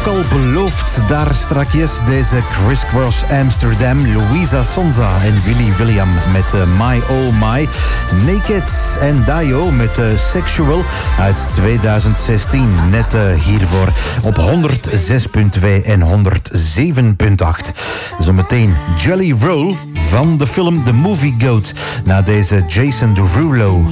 ook al beloofd daar strakjes deze Criss Cross Amsterdam, Louisa Sonza en Willy William met My Oh My, Naked en Dio met Sexual uit 2016, net hiervoor op 106.2 en 107.8. Zometeen Jelly Roll van de film The Movie Goat na deze Jason Derulo.